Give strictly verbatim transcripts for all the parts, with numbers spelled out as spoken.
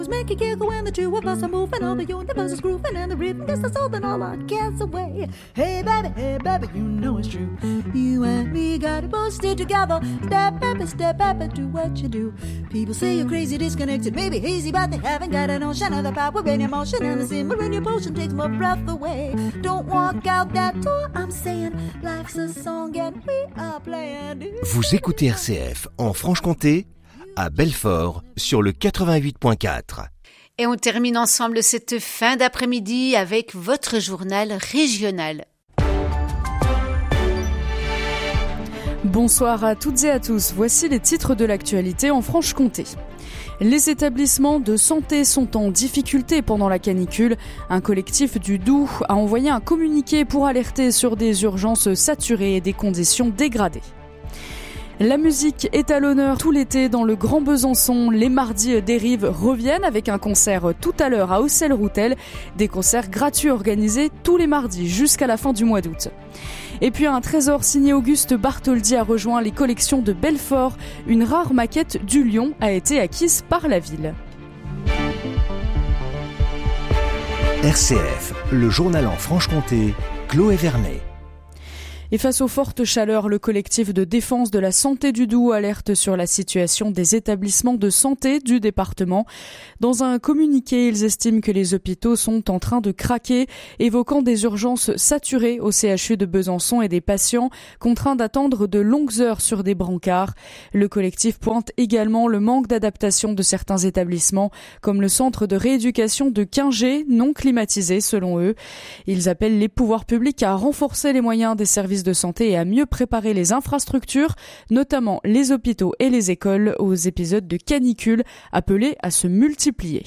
Make a giggle when the two of us are moving, all the universe is grooving and the rhythm gets us holding all our cares away. Hey baby, hey baby, you know it's true. You and me got it posted together. Step baby, step baby, do what you do. People say you're crazy, disconnected, maybe hazy, but they haven't got a notion of the power in your motion, and the simmer in your potion takes my breath away. Don't walk out that door, I'm saying life's a song and we are playing. Vous écoutez R C F en Franche-Comté, à Belfort, sur le quatre-vingt-huit point quatre. Et on termine ensemble cette fin d'après-midi avec votre journal régional. Bonsoir à toutes et à tous. Voici les titres de l'actualité en Franche-Comté. Les établissements de santé sont en difficulté pendant la canicule. Un collectif du Doubs a envoyé un communiqué pour alerter sur des urgences saturées et des conditions dégradées. La musique est à l'honneur tout l'été dans le Grand Besançon. Les mardis des Rives reviennent avec un concert tout à l'heure à Auxelles-Routel. Des concerts gratuits organisés tous les mardis jusqu'à la fin du mois d'août. Et puis un trésor signé Auguste Bartholdi a rejoint les collections de Belfort. Une rare maquette du lion a été acquise par la ville. R C F, le journal en Franche-Comté, Chloé Vernet. Et face aux fortes chaleurs, le collectif de défense de la santé du Doubs alerte sur la situation des établissements de santé du département. Dans un communiqué, ils estiment que les hôpitaux sont en train de craquer, évoquant des urgences saturées au C H U de Besançon et des patients contraints d'attendre de longues heures sur des brancards. Le collectif pointe également le manque d'adaptation de certains établissements, comme le centre de rééducation de Quingé, non climatisé selon eux. Ils appellent les pouvoirs publics à renforcer les moyens des services de santé et à mieux préparer les infrastructures, notamment les hôpitaux et les écoles, aux épisodes de canicule appelés à se multiplier.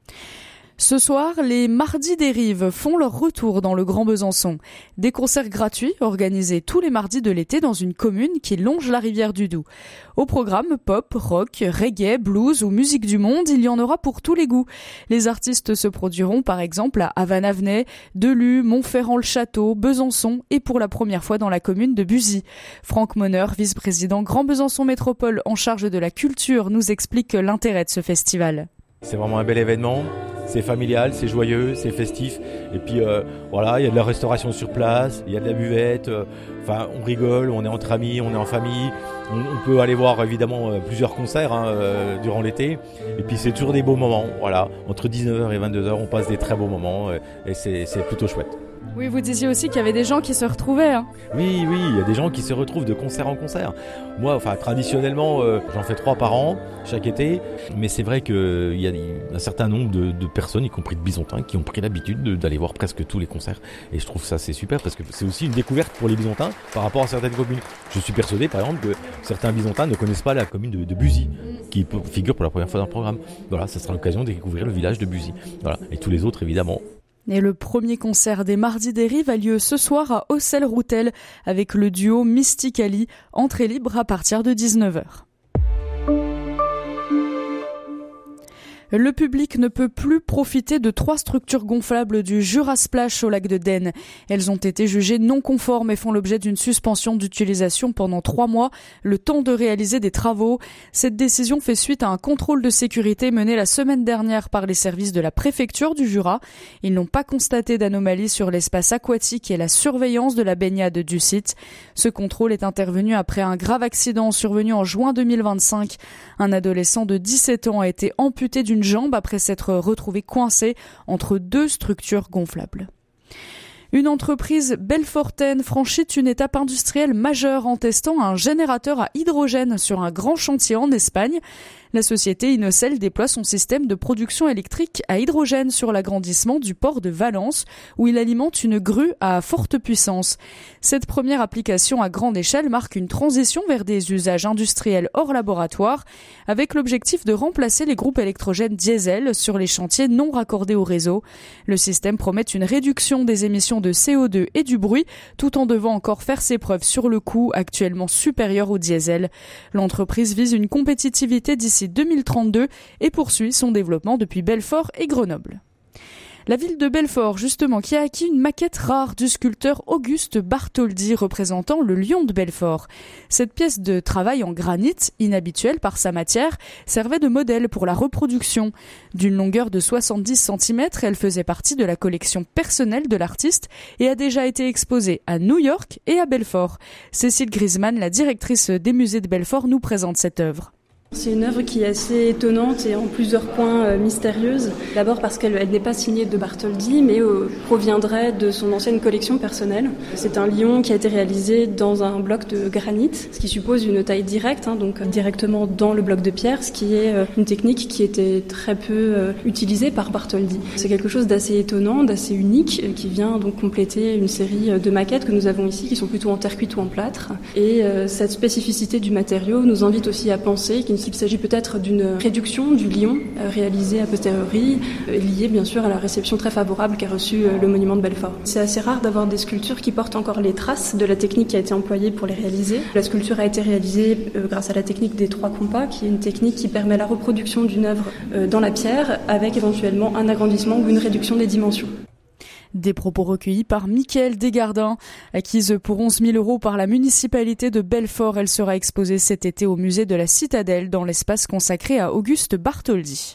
Ce soir, les Mardis des Rives font leur retour dans le Grand Besançon. Des concerts gratuits organisés tous les mardis de l'été dans une commune qui longe la rivière du Doubs. Au programme pop, rock, reggae, blues ou musique du monde, il y en aura pour tous les goûts. Les artistes se produiront par exemple à Havane-Avenay, Delus, Montferrand-le-Château, Besançon et pour la première fois dans la commune de Buzy. Franck Monner, vice-président Grand Besançon Métropole en charge de la culture, nous explique l'intérêt de ce festival. C'est vraiment un bel événement. C'est familial, c'est joyeux, c'est festif. Et puis euh, voilà, il y a de la restauration sur place, il y a de la buvette. Euh, enfin, on rigole, on est entre amis, on est en famille. On, on peut aller voir évidemment euh, plusieurs concerts hein, euh, durant l'été. Et puis c'est toujours des beaux moments. Voilà, entre dix-neuf heures et vingt-deux heures, on passe des très beaux moments euh, et c'est, c'est plutôt chouette. Oui, vous disiez aussi qu'il y avait des gens qui se retrouvaient. Hein. Oui, oui, il y a des gens qui se retrouvent de concert en concert. Moi, enfin, traditionnellement, euh, j'en fais trois par an, chaque été. Mais c'est vrai qu'il y a un certain nombre de, de personnes, y compris de Bisontins, qui ont pris l'habitude de, d'aller voir presque tous les concerts. Et je trouve ça c'est super parce que c'est aussi une découverte pour les Bisontins par rapport à certaines communes. Je suis persuadé, par exemple, que certains Bisontins ne connaissent pas la commune de, de Buzy, qui figure pour la première fois dans le programme. Voilà, ça sera l'occasion de découvrir le village de Buzy. Voilà, et tous les autres, évidemment. Et le premier concert des Mardis des Rives a lieu ce soir à Auxelles-Routel avec le duo Mysticali, entrée libre à partir de dix-neuf heures. Le public ne peut plus profiter de trois structures gonflables du Jurasplash au lac de Den. Elles ont été jugées non conformes et font l'objet d'une suspension d'utilisation pendant trois mois, le temps de réaliser des travaux. Cette décision fait suite à un contrôle de sécurité mené la semaine dernière par les services de la préfecture du Jura. Ils n'ont pas constaté d'anomalies sur l'espace aquatique et la surveillance de la baignade du site. Ce contrôle est intervenu après un grave accident survenu en juin deux mille vingt-cinq. Un adolescent de dix-sept ans a été amputé d'une jambe après s'être retrouvé coincé entre deux structures gonflables. Une entreprise belfortaine franchit une étape industrielle majeure en testant un générateur à hydrogène sur un grand chantier en Espagne. La société Inocel déploie son système de production électrique à hydrogène sur l'agrandissement du port de Valence, où il alimente une grue à forte puissance. Cette première application à grande échelle marque une transition vers des usages industriels hors laboratoire, avec l'objectif de remplacer les groupes électrogènes diesel sur les chantiers non raccordés au réseau. Le système promet une réduction des émissions de C O deux et du bruit, tout en devant encore faire ses preuves sur le coût actuellement supérieur au diesel. L'entreprise vise une compétitivité d'ici deux mille trente-deux et poursuit son développement depuis Belfort et Grenoble. La ville de Belfort, justement, qui a acquis une maquette rare du sculpteur Auguste Bartholdi représentant le lion de Belfort. Cette pièce de travail en granit, inhabituelle par sa matière, servait de modèle pour la reproduction. D'une longueur de soixante-dix centimètres, elle faisait partie de la collection personnelle de l'artiste et a déjà été exposée à New York et à Belfort. Cécile Griezmann, la directrice des musées de Belfort, nous présente cette œuvre. C'est une œuvre qui est assez étonnante et en plusieurs points euh, mystérieuse. D'abord parce qu'elle elle n'est pas signée de Bartholdi, mais euh, proviendrait de son ancienne collection personnelle. C'est un lion qui a été réalisé dans un bloc de granit, ce qui suppose une taille directe, hein, donc directement dans le bloc de pierre, ce qui est euh, une technique qui était très peu euh, utilisée par Bartholdi. C'est quelque chose d'assez étonnant, d'assez unique, euh, qui vient donc compléter une série de maquettes que nous avons ici, qui sont plutôt en terre cuite ou en plâtre. Et euh, cette spécificité du matériau nous invite aussi à penser qu'il Il s'agit peut-être d'une réduction du lion euh, réalisée a posteriori, euh, liée bien sûr à la réception très favorable qu'a reçue euh, le monument de Belfort. C'est assez rare d'avoir des sculptures qui portent encore les traces de la technique qui a été employée pour les réaliser. La sculpture a été réalisée euh, grâce à la technique des trois compas, qui est une technique qui permet la reproduction d'une œuvre euh, dans la pierre, avec éventuellement un agrandissement ou une réduction des dimensions. Des propos recueillis par Mickaël Desgardins. Acquise pour onze mille euros par la municipalité de Belfort, elle sera exposée cet été au musée de la Citadelle dans l'espace consacré à Auguste Bartholdi.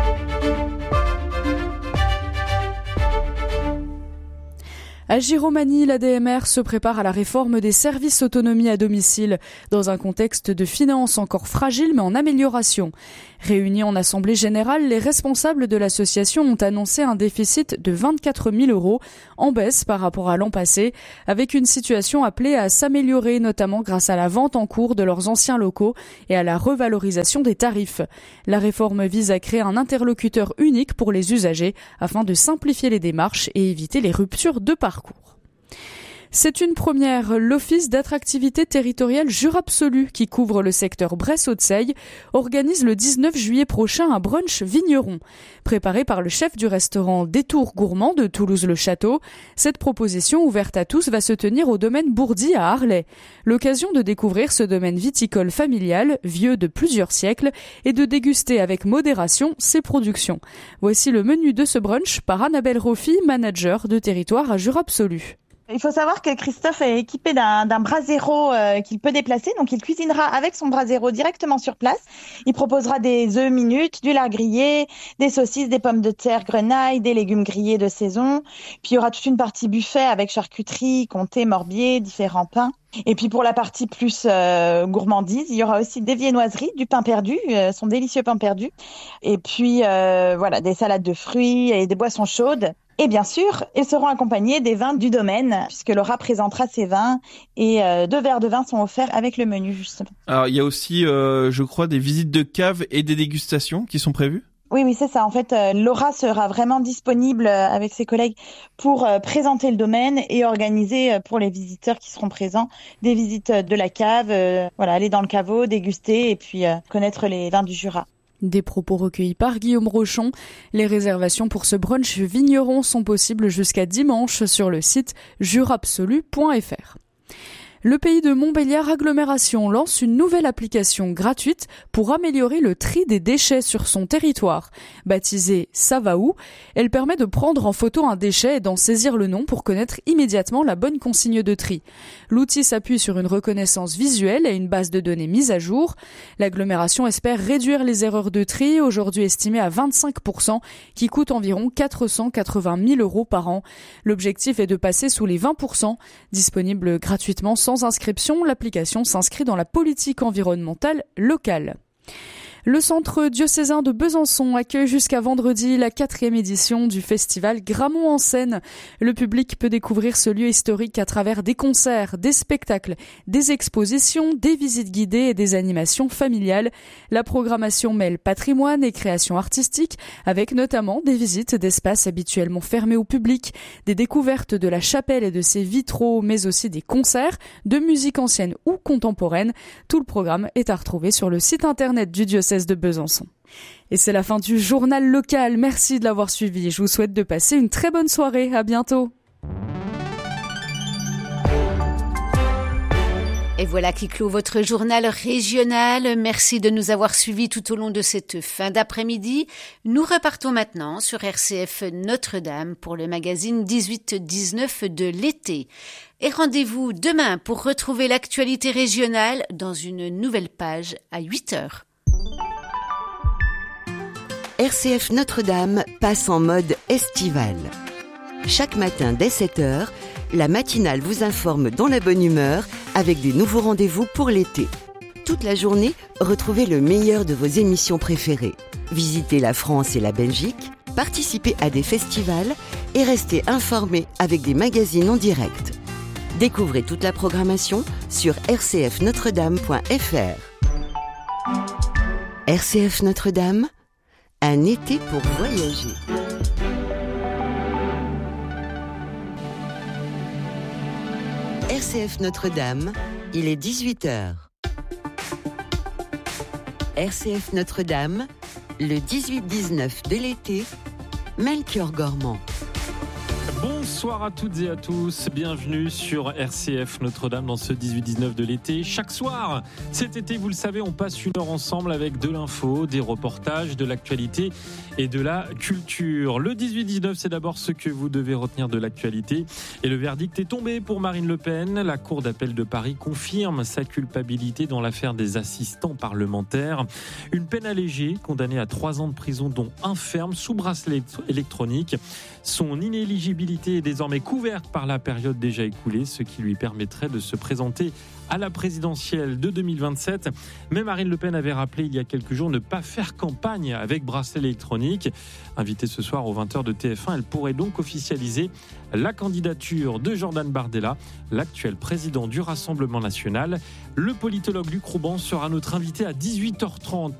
À Giromagny, l'A D M R se prépare à la réforme des services autonomie à domicile, dans un contexte de finances encore fragile mais en amélioration. Réunis en assemblée générale, les responsables de l'association ont annoncé un déficit de vingt-quatre mille euros, en baisse par rapport à l'an passé, avec une situation appelée à s'améliorer, notamment grâce à la vente en cours de leurs anciens locaux et à la revalorisation des tarifs. La réforme vise à créer un interlocuteur unique pour les usagers, afin de simplifier les démarches et éviter les ruptures de parcours. C'est une première. L'Office d'attractivité territoriale Jura-Absolu, qui couvre le secteur Bresse-Haute-Seille, organise le dix-neuf juillet prochain un brunch vigneron. Préparé par le chef du restaurant Détour Gourmand de Toulouse-le-Château, cette proposition ouverte à tous va se tenir au domaine Bourdi à Arlay. L'occasion de découvrir ce domaine viticole familial, vieux de plusieurs siècles, et de déguster avec modération ses productions. Voici le menu de ce brunch par Annabelle Roffi, manager de territoire à Jura-Absolu. Il faut savoir que Christophe est équipé d'un, d'un brasero euh, qu'il peut déplacer, donc il cuisinera avec son brasero directement sur place. Il proposera des œufs minutes, du lard grillé, des saucisses, des pommes de terre grenaille, des légumes grillés de saison. Puis il y aura toute une partie buffet avec charcuterie, comté, morbier, différents pains. Et puis pour la partie plus euh, gourmandise, il y aura aussi des viennoiseries, du pain perdu, euh, son délicieux pain perdu. Et puis euh, voilà, des salades de fruits et des boissons chaudes. Et bien sûr, ils seront accompagnés des vins du domaine, puisque Laura présentera ses vins et euh, deux verres de vin sont offerts avec le menu, justement. Alors, il y a aussi, euh, je crois, des visites de cave et des dégustations qui sont prévues ? Oui, oui, c'est ça. En fait, euh, Laura sera vraiment disponible euh, avec ses collègues pour euh, présenter le domaine et organiser euh, pour les visiteurs qui seront présents des visites euh, de la cave, euh, voilà, aller dans le caveau, déguster et puis euh, connaître les vins du Jura. Des propos recueillis par Guillaume Rochon. Les réservations pour ce brunch vigneron sont possibles jusqu'à dimanche sur le site jurabsolu point f r. Le Pays de Montbéliard Agglomération lance une nouvelle application gratuite pour améliorer le tri des déchets sur son territoire. Baptisée Ça va où, elle permet de prendre en photo un déchet et d'en saisir le nom pour connaître immédiatement la bonne consigne de tri. L'outil s'appuie sur une reconnaissance visuelle et une base de données mise à jour. L'agglomération espère réduire les erreurs de tri, aujourd'hui estimées à vingt-cinq pour cent, qui coûtent environ quatre cent quatre-vingt mille euros par an. L'objectif est de passer sous les vingt pour cent. Disponible gratuitement sans Sans inscription, l'application s'inscrit dans la politique environnementale locale. Le centre diocésain de Besançon accueille jusqu'à vendredi la quatrième édition du festival Grammont en scène. Le public peut découvrir ce lieu historique à travers des concerts, des spectacles, des expositions, des visites guidées et des animations familiales. La programmation mêle patrimoine et création artistique, avec notamment des visites d'espaces habituellement fermés au public, des découvertes de la chapelle et de ses vitraux, mais aussi des concerts de musique ancienne ou contemporaine. Tout le programme est à retrouver sur le site internet du diocèse de Besançon. Et c'est la fin du journal local. Merci de l'avoir suivi. Je vous souhaite de passer une très bonne soirée. À bientôt. Et voilà qui clôt votre journal régional. Merci de nous avoir suivis tout au long de cette fin d'après-midi. Nous repartons maintenant sur R C F Notre-Dame pour le magazine dix-huit dix-neuf de l'été. Et rendez-vous demain pour retrouver l'actualité régionale dans une nouvelle page à huit heures. R C F Notre-Dame passe en mode estival. Chaque matin dès sept heures, la matinale vous informe dans la bonne humeur avec des nouveaux rendez-vous pour l'été. Toute la journée, retrouvez le meilleur de vos émissions préférées. Visitez la France et la Belgique, participez à des festivals et restez informés avec des magazines en direct. Découvrez toute la programmation sur r c f notre dame point f r. R C F Notre-Dame, un été pour voyager. R C F Notre-Dame, il est dix-huit heures. R C F Notre-Dame, le dix-huit dix-neuf de l'été, Melchior Gormand. Bonsoir à toutes et à tous, bienvenue sur R C F Notre-Dame dans ce dix-huit dix-neuf de l'été. Chaque soir, cet été, vous le savez, on passe une heure ensemble avec de l'info, des reportages, de l'actualité et de la culture. Le dix-huit dix-neuf, c'est d'abord ce que vous devez retenir de l'actualité. Et le verdict est tombé pour Marine Le Pen. La Cour d'appel de Paris confirme sa culpabilité dans l'affaire des assistants parlementaires. Une peine allégée, condamnée à trois ans de prison, dont un ferme sous bracelet électronique. Son inéligibilité est désormais couverte par la période déjà écoulée, ce qui lui permettrait de se présenter à la présidentielle de deux mille vingt-sept. Mais Marine Le Pen avait rappelé il y a quelques jours ne pas faire campagne avec bracelet électronique. Invitée ce soir aux vingt heures de T F un, elle pourrait donc officialiser la candidature de Jordan Bardella, l'actuel président du Rassemblement national. Le politologue Luc Rouban sera notre invité à dix-huit heures trente